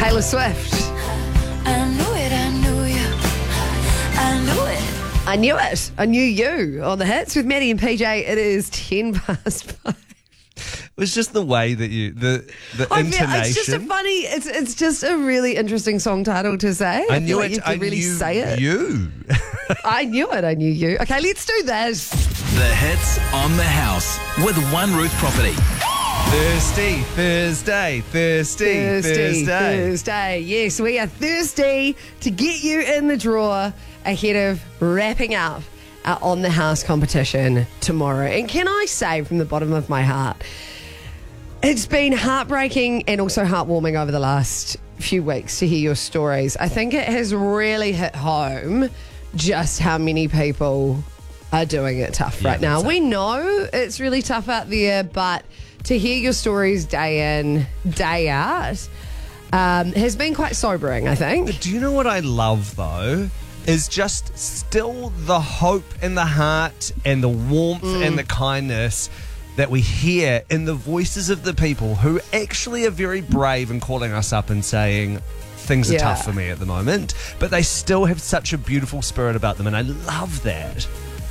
Taylor Swift. I knew it, I knew you. I knew it. I knew it. I knew you on the hits with Maddie and PJ. It is 10 past 5. It was just the way that the intonation. It's just a funny. It's just a really interesting song title to say. I knew feel like it. You can really say it. You. I knew it. I knew you. Okay, let's do this. The hits on the house with One Roof Property. Thursday. Yes, we are thirsty to get you in the draw ahead of wrapping up our On the House competition tomorrow. And can I say from the bottom of my heart, it's been heartbreaking and also heartwarming over the last few weeks to hear your stories. I think it has really hit home just how many people are doing it tough right now. We know it's really tough out there, but to hear your stories day in, day out has been quite sobering, I think. Do you know what I love, though? Is just still the hope in the heart and the warmth and the kindness that we hear in the voices of the people who actually are very brave in calling us up and saying, things are tough for me at the moment, but they still have such a beautiful spirit about them, and I love that.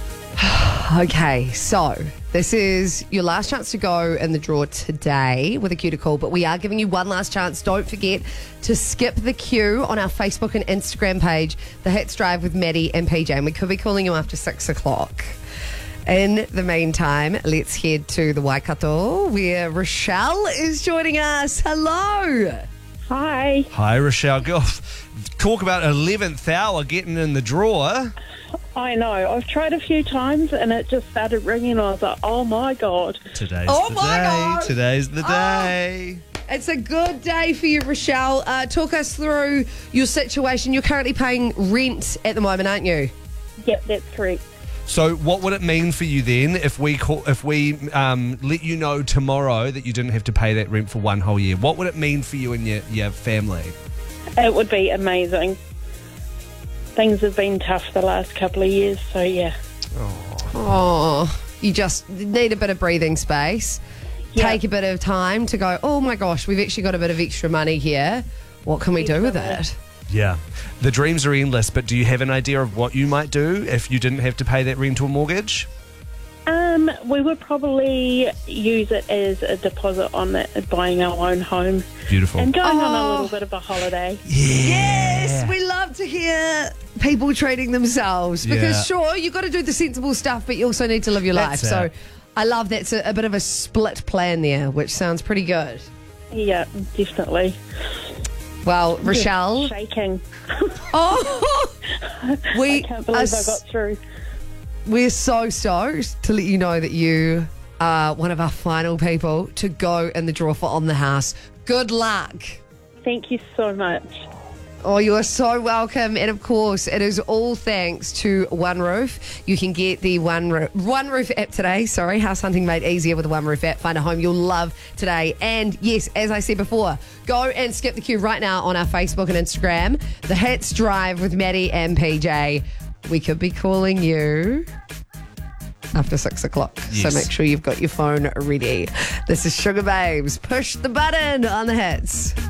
Okay, so this is your last chance to go in the draw today with a cuticle, but we are giving you one last chance. Don't forget to skip the queue on our Facebook and Instagram page, The Hits Drive with Maddie and PJ, and we could be calling you after 6 o'clock. In the meantime, let's head to the Waikato where Rochelle is joining us. Hello. Hi. Hi, Rochelle. Girl, talk about 11th hour getting in the draw. I know. I've tried a few times and it just started ringing and I was like, oh my God. Today's Oh the my day. God. Today's the day. It's a good day for you, Rochelle. Talk us through your situation. You're currently paying rent at the moment, aren't you? Yep, that's correct. So what would it mean for you then if we let you know tomorrow that you didn't have to pay that rent for one whole year? What would it mean for you and your family? It would be amazing. Things have been tough the last couple of years, so yeah. Oh, you just need a bit of breathing space. Yeah. Take a bit of time to go, oh my gosh, we've actually got a bit of extra money here. What can we do with it? Yeah. The dreams are endless, but do you have an idea of what you might do if you didn't have to pay that rental mortgage? We would probably use it as a deposit on buying our own home. Beautiful. And going on a little bit of a holiday. Yes, we love to hear people treating themselves because sure, you've got to do the sensible stuff, but you also need to live your life. That's So it. I love that's a bit of a split plan there, which sounds pretty good. Yeah, definitely. Well, Rochelle. Shaking. Oh, I can't believe I got through. We're so stoked to let you know that you are one of our final people to go in the draw for On the House. Good luck. Thank you so much. Oh, you are so welcome. And of course, it is all thanks to One Roof. You can get the One Roof app today. Sorry, house hunting made easier with the One Roof app. Find a home you'll love today. And yes, as I said before, go and skip the queue right now on our Facebook and Instagram. The Hits Drive with Maddie and PJ. We could be calling you after 6 o'clock. Yes. So make sure you've got your phone ready. This is Sugar Babes. Push the button on the hits.